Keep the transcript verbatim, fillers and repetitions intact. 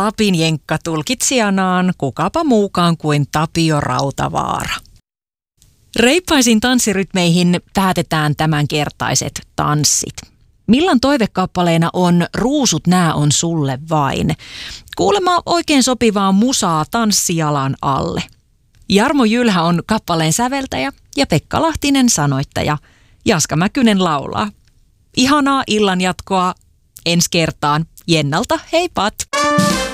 Tapin jenkkatulkitsijanaan kukapa muukaan kuin Tapio Rautavaara. Reippaisin tanssirytmeihin päätetään tämänkertaiset tanssit. Millan toivekappaleena on Ruusut nää on sulle vain. Kuulemma oikein sopivaa musaa tanssijalan alle. Jarmo Jylhä on kappaleen säveltäjä ja Pekka Lahtinen sanoittaja. Jaska Mäkynen laulaa. Ihanaa illan jatkoa ensi kertaan. Jennalta, heipat!